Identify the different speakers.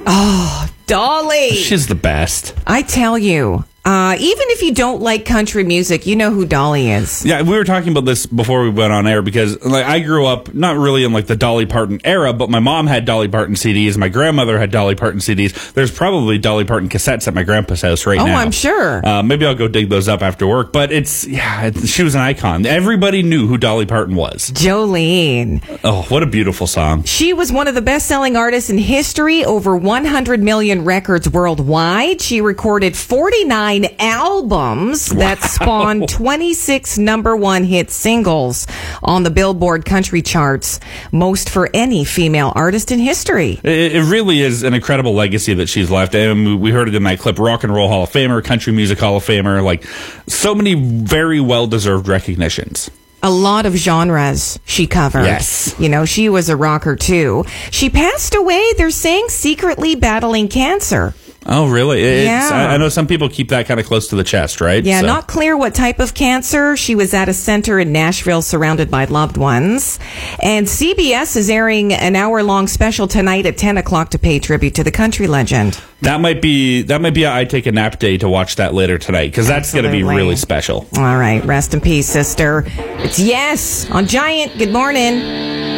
Speaker 1: Oh, Dolly.
Speaker 2: She's the best.
Speaker 1: I tell you. Even if you don't like country music, you know who Dolly is.
Speaker 2: Yeah, we were talking about this before we went on air because I grew up not really in the Dolly Parton era, but my mom had Dolly Parton CDs. My grandmother had Dolly Parton CDs. There's probably Dolly Parton cassettes at my grandpa's house right now.
Speaker 1: Oh, I'm sure.
Speaker 2: Maybe I'll go dig those up after work. But she was an icon. Everybody knew who Dolly Parton was.
Speaker 1: Jolene.
Speaker 2: Oh, what a beautiful song.
Speaker 1: She was one of the best-selling artists in history, over 100 million records worldwide. She recorded 49 albums that spawned 26 number one hit singles on the Billboard country charts, most for any female artist in history.
Speaker 2: It really is an incredible legacy that she's left. And we heard it in that clip, Rock and Roll Hall of Famer, Country Music Hall of Famer, so many very well-deserved recognitions.
Speaker 1: A lot of genres she covered.
Speaker 2: Yes.
Speaker 1: She was a rocker too. She passed away, they're saying, secretly battling cancer.
Speaker 2: Oh, really?
Speaker 1: Yeah.
Speaker 2: I know some people keep that kind of close to the chest, right?
Speaker 1: Yeah, not clear what type of cancer. She was at a center in Nashville surrounded by loved ones. And CBS is airing an hour-long special tonight at 10 o'clock to pay tribute to the country legend.
Speaker 2: That might be I take a nap day to watch that later tonight, because that's going to be really special.
Speaker 1: All right. Rest in peace, sister. It's Yes on Giant. Good morning.